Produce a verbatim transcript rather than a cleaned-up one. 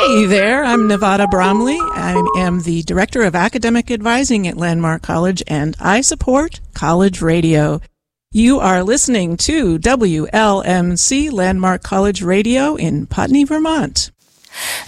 Hi there, I'm Nevada Bromley. I am the Director of Academic Advising at Landmark College, and I support college radio. You are listening to W L M C Landmark College Radio in Putney, Vermont.